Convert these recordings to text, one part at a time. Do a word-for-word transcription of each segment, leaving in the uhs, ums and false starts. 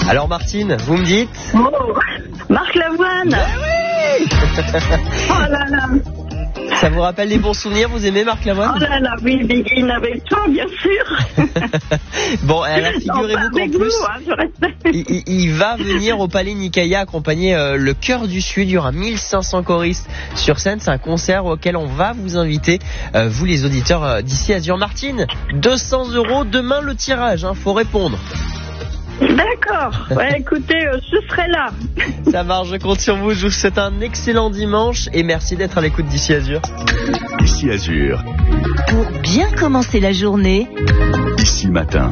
Alors Martine, vous me dites? Oh, Marc Lavoine. Oui. Oh là là. Ça vous rappelle des bons souvenirs? Vous aimez Marc Lavoine? Oh là là, oui, Begin avec toi, bien sûr. Bon, alors figurez-vous qu'en plus, vous, hein, je reste... il, il, il va venir au Palais Nicaïa accompagner euh, le Chœur du Sud. Il y aura mille cinq cents choristes sur scène. C'est un concert auquel on va vous inviter, euh, vous les auditeurs euh, d'ici Azur. Martine, deux cents euros, demain le tirage, hein, faut répondre. D'accord. Ouais, écoutez, euh, je serai là. Ça marche, je compte sur vous. Je vous souhaite un excellent dimanche et merci d'être à l'écoute d'ici Azur. Ici Azur. Pour bien commencer la journée. Ici Matin.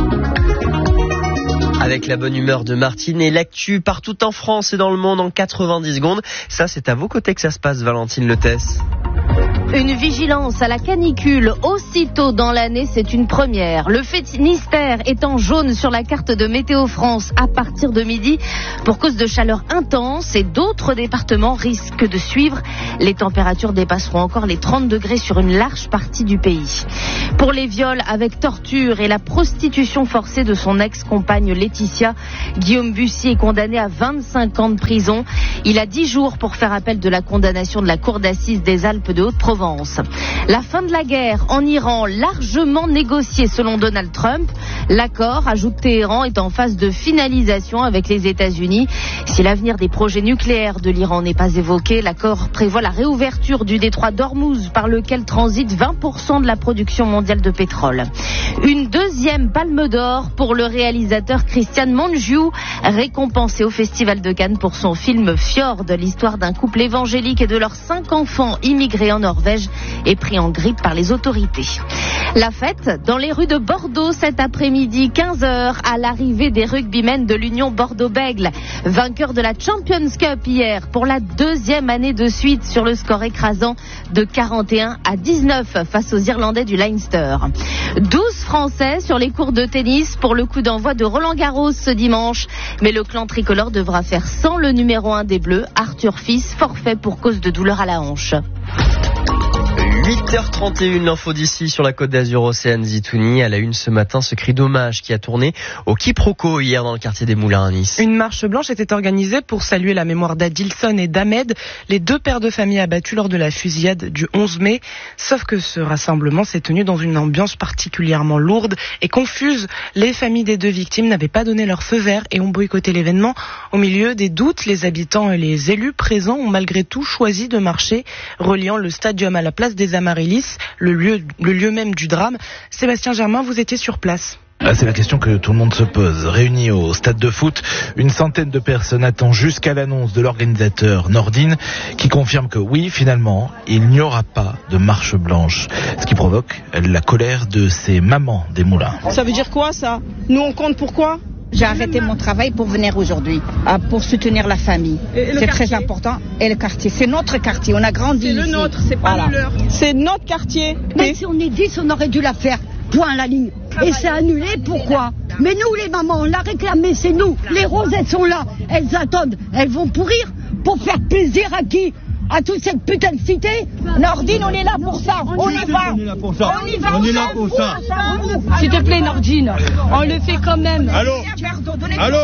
Avec la bonne humeur de Martine et l'actu partout en France et dans le monde en quatre-vingt-dix secondes. Ça, c'est à vos côtés que ça se passe, Valentine Letès. Une vigilance à la canicule aussitôt dans l'année, c'est une première. Le Finistère est en jaune sur la carte de Météo France à partir de midi pour cause de chaleur intense et d'autres départements risquent de suivre. Les températures dépasseront encore les trente degrés sur une large partie du pays. Pour les viols avec torture et la prostitution forcée de son ex-compagne Laetitia, Guillaume Bussy est condamné à vingt-cinq ans de prison. Il a dix jours pour faire appel de la condamnation de la Cour d'assises des Alpes de Haute-Provence. La fin de la guerre en Iran, largement négociée selon Donald Trump. L'accord, ajoute Téhéran, est en phase de finalisation avec les États-Unis. Si l'avenir des projets nucléaires de l'Iran n'est pas évoqué, l'accord prévoit la réouverture du détroit d'Ormuz par lequel transite vingt pour cent de la production mondiale de pétrole. Une deuxième palme d'or pour le réalisateur Christian Mungiu, récompensé au Festival de Cannes pour son film Fjord, l'histoire d'un couple évangélique et de leurs cinq enfants immigrés en Norvège est pris en grippe par les autorités. La fête dans les rues de Bordeaux cet après-midi, quinze heures, à l'arrivée des rugbymen de l'Union Bordeaux-Bègles, vainqueurs de la Champions Cup hier pour la deuxième année de suite sur le score écrasant de quarante et un à dix-neuf face aux Irlandais du Leinster. douze Français sur les cours de tennis pour le coup d'envoi de Roland-Garros ce dimanche, mais le clan tricolore devra faire sans le numéro un des Bleus, Arthur Fils, forfait pour cause de douleur à la hanche. huit heures trente et une, l'info d'ici sur la Côte d'Azur, Océane Zitouni. À la une ce matin, ce cri d'hommage qui a tourné au quiproquo hier dans le quartier des Moulins à Nice. Une marche blanche était organisée pour saluer la mémoire d'Adilson et d'Ahmed, les deux pères de famille abattus lors de la fusillade du onze mai. Sauf que ce rassemblement s'est tenu dans une ambiance particulièrement lourde et confuse. Les familles des deux victimes n'avaient pas donné leur feu vert et ont boycotté l'événement. Au milieu des doutes, les habitants et les élus présents ont malgré tout choisi de marcher, reliant le stadium à la place des Amaryllis, le lieu, le lieu même du drame. Sébastien Germain, vous étiez sur place. C'est la question que tout le monde se pose. Réunis au stade de foot, une centaine de personnes attendent jusqu'à l'annonce de l'organisateur Nordine qui confirme que oui, finalement, il n'y aura pas de marche blanche. Ce qui provoque la colère de ces mamans des Moulins. Ça veut dire quoi ça? Nous on compte pourquoi? J'ai arrêté mon travail pour venir aujourd'hui, pour soutenir la famille. C'est très important. Et le quartier, c'est notre quartier, on a grandi ici. C'est le nôtre, c'est pas voilà. le leur. C'est notre quartier. Mais si on est dix, on aurait dû la faire. Point la ligne. Et c'est annulé, pourquoi? Mais nous les mamans, on l'a réclamé, c'est nous. Les roses, elles sont là, elles attendent. Elles vont pourrir pour faire plaisir à qui? À toute cette putain de cité? Nordine, on est là pour ça. On y va. On est là pour ça. On y va. On est là pour ça. S'il te plaît, Nordine, on le fait quand même. Allô? Allô?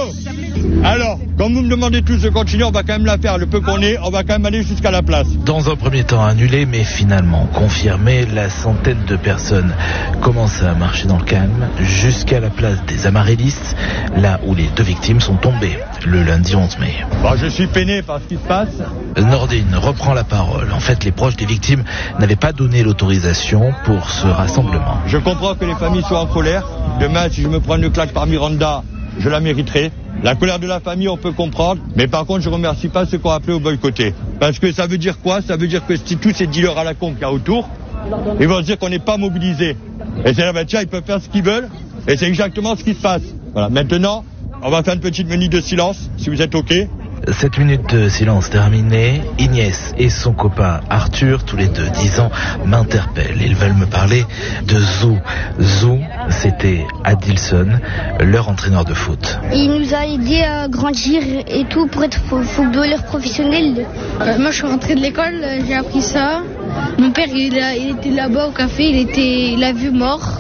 Alors, quand vous me demandez tous de continuer, on va quand même la faire. Le peu qu'on est, on va quand même aller jusqu'à la place. Dans un premier temps annulé, mais finalement confirmé, la centaine de personnes commence à marcher dans le calme jusqu'à la place des Amaryllis, là où les deux victimes sont tombées le lundi onze mai. Bon, je suis peiné par ce qui se passe. Nordine reprend la parole. En fait, les proches des victimes n'avaient pas donné l'autorisation pour ce rassemblement. Je comprends que les familles soient en colère. Demain, si je me prends une claque par Miranda, je la mériterai. La colère de la famille, on peut comprendre. Mais par contre, je ne remercie pas ceux qui ont appelé au boycotter. Parce que ça veut dire quoi? Ça veut dire que si tous ces dealers à la con qu'il y a autour, ils vont se dire qu'on n'est pas mobilisés. Et c'est là, ben, tiens, ils peuvent faire ce qu'ils veulent. Et c'est exactement ce qui se passe. Voilà. Maintenant, on va faire une petite minute de silence, si vous êtes OK. Cette minute de silence terminée, Inès et son copain Arthur, tous les deux dix ans, m'interpellent. Ils veulent me parler de Zou. Zou, c'était Adilson, leur entraîneur de foot. Il nous a aidé à grandir et tout pour être footballeur professionnel. Euh, moi, je suis rentré de l'école, j'ai appris ça. Mon père, il, a, il était là-bas au café, il était, il a vu mort.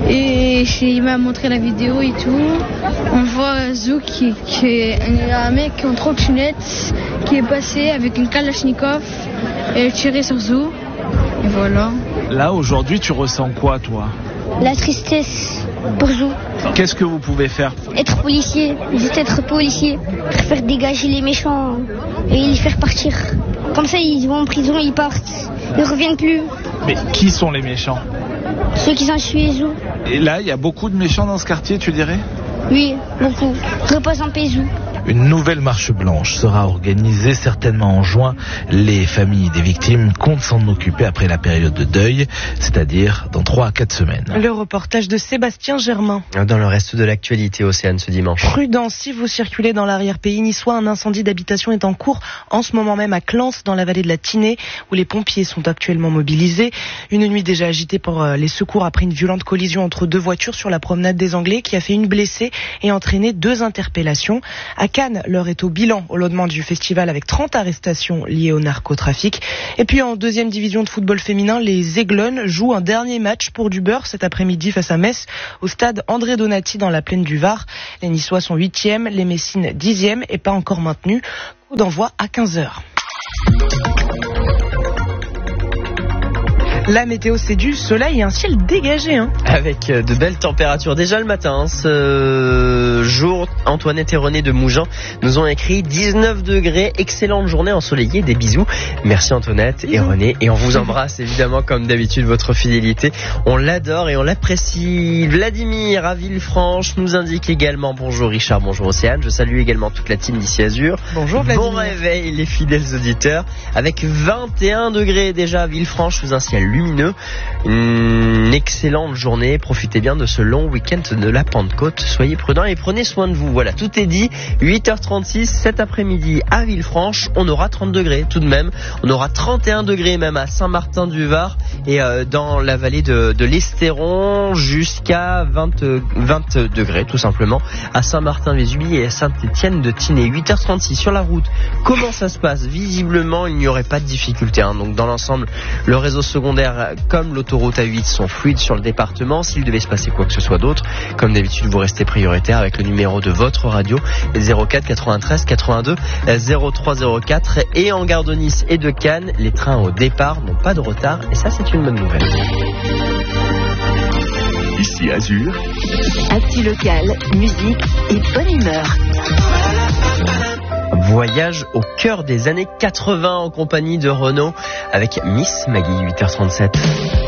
Et il m'a montré la vidéo et tout. On voit Zou qui, qui est un mec en trottinette qui est passé avec une Kalachnikov et tiré sur Zou. Et voilà. Là, aujourd'hui, tu ressens quoi, toi? La tristesse pour Zou. Qu'est-ce que vous pouvez faire? Être policier, juste être policier, faire dégager les méchants et les faire partir. Comme ça, ils vont en prison, ils partent, ils ne reviennent plus. Mais qui sont les méchants? Ceux qui ont tué Zou. Et là, il y a beaucoup de méchants dans ce quartier, tu dirais? Oui, beaucoup. Repose en paix, Zou. Une nouvelle marche blanche sera organisée certainement en juin. Les familles des victimes comptent s'en occuper après la période de deuil, c'est-à-dire dans trois à quatre semaines. Le reportage de Sébastien Germain. Dans le reste de l'actualité, Océane, ce dimanche. Prudence, si vous circulez dans l'arrière-pays niçois, un incendie d'habitation est en cours en ce moment même à Clans, dans la vallée de la Tinée, où les pompiers sont actuellement mobilisés. Une nuit déjà agitée pour les secours après une violente collision entre deux voitures sur la promenade des Anglais qui a fait une blessée et entraîné deux interpellations. À Cannes, l'heure est au bilan au lendemain du festival avec trente arrestations liées au narcotrafic. Et puis en deuxième division de football féminin, les Aiglones jouent un dernier match pour du beurre cet après-midi face à Metz au stade André Donati dans la plaine du Var. Les Niçois sont huitièmes, les Messines dixièmes et pas encore maintenus. Coup d'envoi à quinze heures. La météo, c'est du soleil et un ciel dégagé. Hein. Avec de belles températures. Déjà le matin, hein, ce jour, Antoinette et René de Mougins nous ont écrit dix-neuf degrés, excellente journée ensoleillée, des bisous. Merci Antoinette et René. Et on vous embrasse évidemment comme d'habitude, votre fidélité. On l'adore et on l'apprécie. Vladimir à Villefranche nous indique également bonjour Richard, bonjour Océane. Je salue également toute la team d'ici Azur. Bonjour Vladimir. Bon réveil les fidèles auditeurs. Avec vingt et un degrés déjà à Villefranche sous un ciel lumineux. Une excellente journée. Profitez bien de ce long week-end de la Pentecôte. Soyez prudents et prenez soin de vous. Voilà, tout est dit. huit heures trente-six cet après-midi à Villefranche. On aura trente degrés tout de même. On aura trente et un degrés même à Saint-Martin-du-Var et euh, dans la vallée de, de l'Estéron jusqu'à vingt, vingt degrés tout simplement à Saint-Martin-Vésubie et à Saint-Étienne-de-Tinée. huit heures trente-six sur la route. Comment ça se passe? Visiblement, il n'y aurait pas de difficulté. Hein. Donc dans l'ensemble, le réseau secondaire comme l'autoroute A huit sont fluides sur le département. S'il devait se passer quoi que ce soit d'autre, comme d'habitude, vous restez prioritaire avec le numéro de votre radio zéro quatre quatre-vingt-treize quatre-vingt-deux zéro trois zéro quatre. Et en gare de Nice et de Cannes, les trains au départ n'ont pas de retard et ça c'est une bonne nouvelle. Ici Azur. Actu local, musique et bonne humeur. Voyage au cœur des années quatre-vingts en compagnie de Renaud avec Miss Maggie, huit heures trente-sept.